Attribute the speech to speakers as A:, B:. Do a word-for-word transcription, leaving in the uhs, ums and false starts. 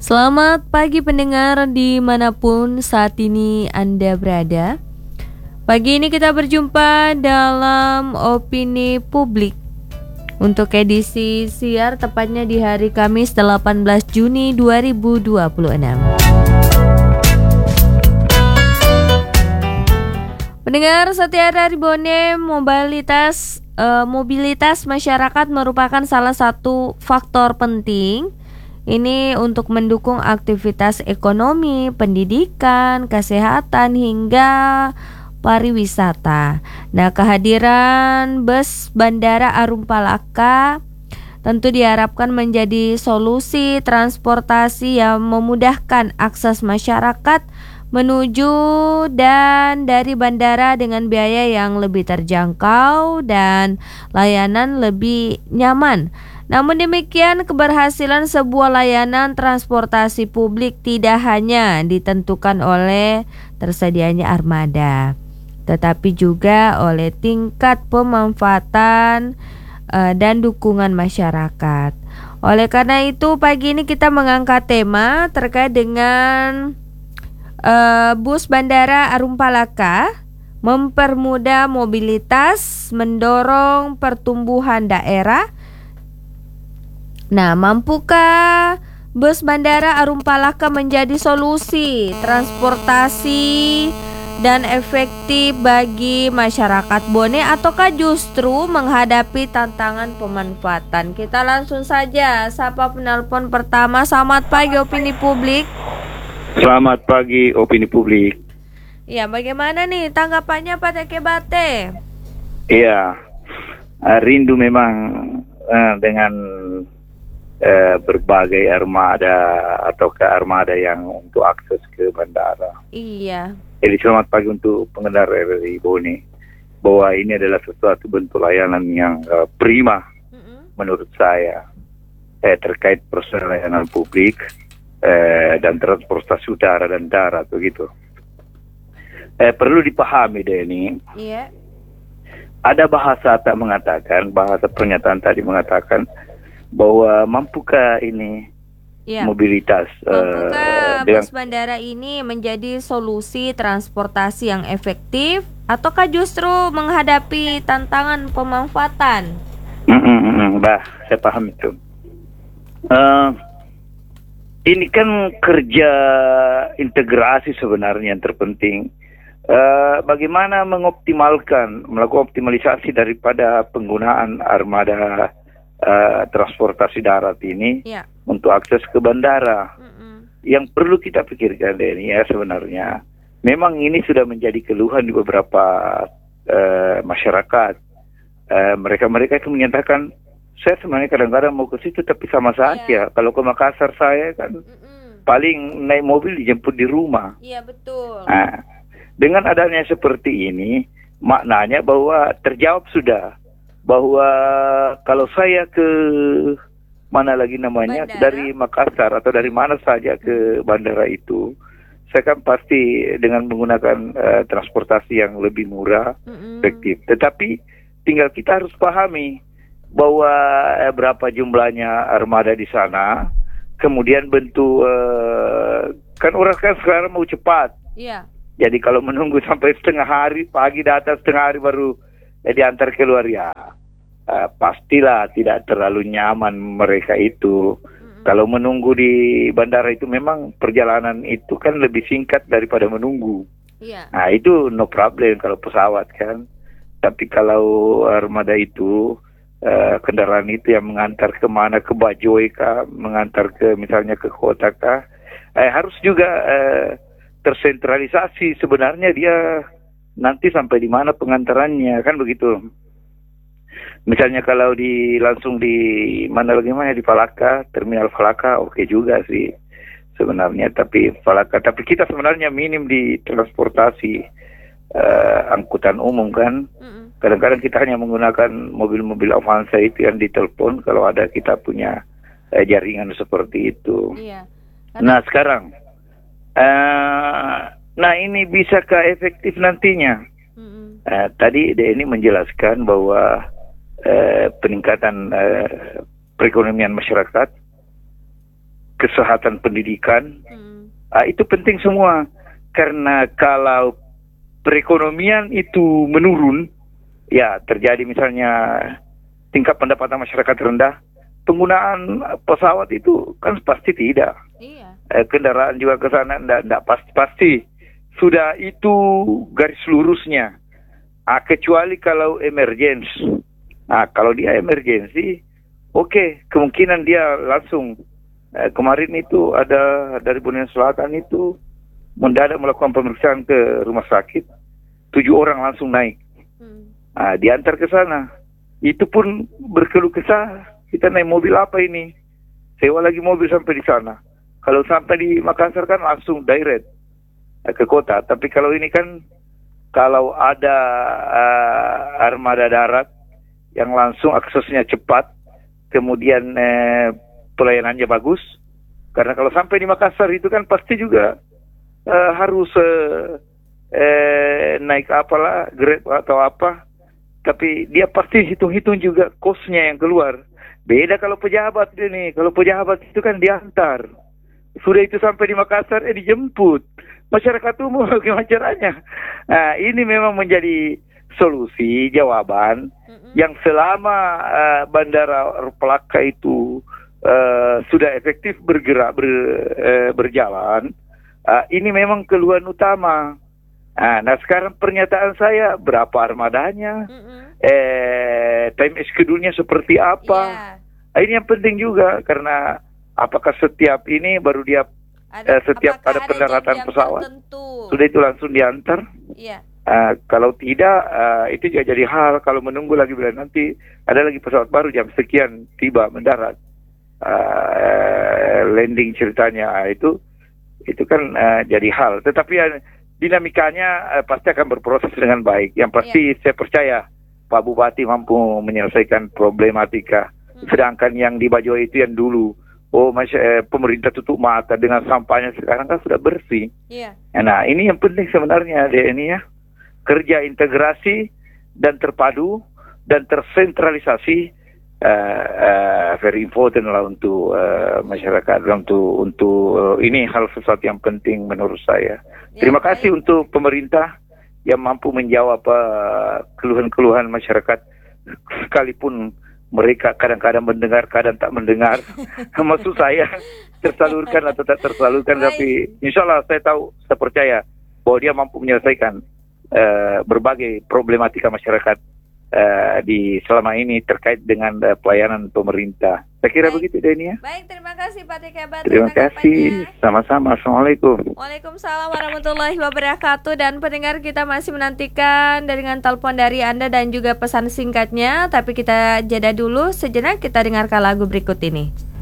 A: Selamat pagi pendengar dimanapun saat ini Anda berada. Pagi ini kita berjumpa dalam Opini Publik untuk edisi siar tepatnya di hari Kamis delapan belas Juni dua ribu dua puluh enam. Pendengar setia dari Bone, mobilitas eh, mobilitas masyarakat merupakan salah satu faktor penting ini untuk mendukung aktivitas ekonomi, pendidikan, kesehatan hingga pariwisata. Nah, kehadiran bus Bandara Arum Palaka tentu diharapkan menjadi solusi transportasi yang memudahkan akses masyarakat menuju dan dari bandara dengan biaya yang lebih terjangkau dan layanan lebih nyaman. Namun demikian, keberhasilan sebuah layanan transportasi publik tidak hanya ditentukan oleh tersedianya armada, tetapi juga oleh tingkat pemanfaatan uh, dan dukungan masyarakat. Oleh karena itu, pagi ini kita mengangkat tema terkait dengan uh, bus Bandara Arum Palaka mempermudah mobilitas, mendorong pertumbuhan daerah. Nah, mampukah bus Bandara Arum Palaka menjadi solusi transportasi dan efektif bagi masyarakat Bone ataukah justru menghadapi tantangan pemanfaatan? Kita langsung saja sapa penelpon pertama. Selamat pagi Opini Publik.
B: Selamat pagi Opini Publik.
A: Ya, bagaimana nih tanggapannya Pak Teke Bate?
B: Iya, rindu memang uh, dengan Uh, berbagai armada atau ke armada yang untuk akses ke bandara.
A: Iya.
B: Jadi selamat pagi untuk pengendara dari Bone, bahwa ini adalah sesuatu bentuk layanan yang uh, prima mm-hmm. menurut saya eh, terkait personel layanan publik eh, dan transportasi udara dan darat begitu. Eh, perlu dipahami deh ini. Iya. Ada bahasa tak mengatakan, bahasa pernyataan tadi mengatakan bahwa mampukah ini ya. mobilitas
A: mampukah uh, bus bandara ini menjadi solusi transportasi yang efektif ataukah justru menghadapi tantangan pemanfaatan?
B: Mm-mm, bah, saya paham itu. Uh, ini kan kerja integrasi sebenarnya yang terpenting. Uh, bagaimana mengoptimalkan, melakukan optimalisasi daripada penggunaan armada Uh, transportasi darat ini ya. Untuk akses ke bandara. Mm-mm. Yang perlu kita pikirkan ini ya sebenarnya, memang ini sudah menjadi keluhan di beberapa uh, masyarakat. Uh, mereka-mereka itu menyatakan, saya sebenarnya kadang-kadang mau ke situ tapi sama saja. Ya. Kalau ke Makassar saya kan Mm-mm. paling naik mobil dijemput di rumah.
A: Iya betul.
B: Nah, dengan adanya seperti ini, maknanya bahwa terjawab sudah. Bahwa kalau saya ke mana lagi namanya bandara? Dari Makassar atau dari mana saja ke bandara itu, saya kan pasti dengan menggunakan uh, transportasi yang lebih murah, mm-hmm. efektif. Tetapi tinggal kita harus pahami bahwa eh, berapa jumlahnya armada di sana, kemudian bentuk uh, kan orang kan sekarang mau cepat. Iya. Jadi kalau menunggu sampai setengah hari, pagi datang setengah hari baru eh, diantar keluar ya. Uh, pastilah tidak terlalu nyaman mereka itu. Mm-hmm. Kalau menunggu di bandara itu memang perjalanan itu kan lebih singkat daripada menunggu. Yeah. Nah itu no problem kalau pesawat kan. Tapi kalau armada itu uh, kendaraan itu yang mengantar kemana, ke Bajoy kah, mengantar ke misalnya ke kota kah, eh, harus juga uh, tersentralisasi sebenarnya dia nanti sampai di mana pengantarannya kan begitu. Misalnya kalau di langsung di mana lagi mana di Palaka, terminal Palaka, oke okay juga sih sebenarnya. Tapi Palaka, tapi kita sebenarnya minim di transportasi uh, angkutan umum kan. Mm-mm. Kadang-kadang kita hanya menggunakan mobil-mobil Avanza itu yang ditelepon kalau ada kita punya uh, jaringan seperti itu. Iya. Karena... Nah sekarang, uh, nah ini bisakah efektif nantinya? Uh, tadi Denny menjelaskan bahwa Uh, peningkatan uh, perekonomian masyarakat kesehatan pendidikan,
A: Hmm.
B: uh, itu penting semua. Karena kalau perekonomian itu menurun, ya terjadi misalnya tingkat pendapatan masyarakat rendah, penggunaan pesawat itu kan pasti tidak.
A: Iya.
B: Eh, kendaraan juga ke sana tidak pasti pasti. Sudah itu garis lurusnya. Ah, kecuali kalau emergensi. Nah, kalau dia emergensi, oke, okay, kemungkinan dia langsung. Eh, kemarin itu ada dari Borneo Selatan itu mendadak melakukan pemeriksaan ke rumah sakit, tujuh orang langsung naik.
A: Hmm.
B: Nah, diantar ke sana. Itu pun berkeluh kesah, kita naik mobil apa ini? Sewa lagi mobil sampai di sana. Kalau sampai di Makassar kan langsung direct eh, ke kota. Tapi kalau ini kan, kalau ada uh, armada darat yang langsung aksesnya cepat, kemudian eh, pelayanannya bagus. Karena kalau sampai di Makassar itu kan pasti juga Uh, harus uh, eh, naik apalah, Grab atau apa. Tapi dia pasti hitung-hitung juga kosnya yang keluar. Beda kalau pejabat ini. Kalau pejabat itu kan diantar. Sudah itu sampai di Makassar, eh dijemput. Masyarakat umum bagaimana caranya? Nah, ini memang menjadi solusi, jawaban. Mm-hmm. Yang selama uh, Bandara Pelaka itu uh, sudah efektif bergerak, ber, uh, berjalan. Uh, ini memang keluhan utama. Nah, nah sekarang pernyataan saya, berapa armadanya, mm-hmm. eh, time schedule-nya seperti apa. Yeah. Nah, ini yang penting juga, karena apakah setiap ini baru dia ada, eh, setiap ada pendaratan pesawat tertentu, sudah itu langsung diantar. Yeah. Uh, kalau tidak, uh, itu juga jadi hal. Kalau menunggu lagi bila nanti ada lagi pesawat baru jam sekian tiba mendarat, uh, landing ceritanya, uh, itu itu kan uh, jadi hal. Tetapi uh, dinamikanya uh, pasti akan berproses dengan baik. Yang pasti yeah. saya percaya Pak Bupati mampu menyelesaikan problematika. Hmm. Sedangkan yang di Bajoa itu yang dulu, oh masih eh, pemerintah tutup mata dengan sampahnya, sekarang kan sudah bersih. Yeah. Nah, ini yang penting sebenarnya deh ini ya, kerja integrasi dan terpadu dan tersentralisasi. Uh, uh, very important lah untuk uh, masyarakat, untuk untuk uh, ini hal sesuatu yang penting menurut saya. Ya, terima baik. kasih untuk pemerintah yang mampu menjawab uh, keluhan-keluhan masyarakat, sekalipun mereka kadang-kadang mendengar, kadang tak mendengar. Maksud saya tersalurkan atau tak tersalurkan, baik. Tapi insya Allah saya tahu, saya percaya bahwa dia mampu menyelesaikan uh, berbagai problematika masyarakat Uh, di selama ini terkait dengan uh, pelayanan pemerintah. Saya kira baik. Begitu Deni ya.
A: Baik, terima kasih Pak Tikebat.
B: Terima kasih. Sama-sama. Assalamualaikum.
A: Waalaikumsalam warahmatullahi wabarakatuh. Dan pendengar, kita masih menantikan dengan telepon dari Anda dan juga pesan singkatnya. Tapi kita jeda dulu sejenak, kita dengarkan lagu berikut ini.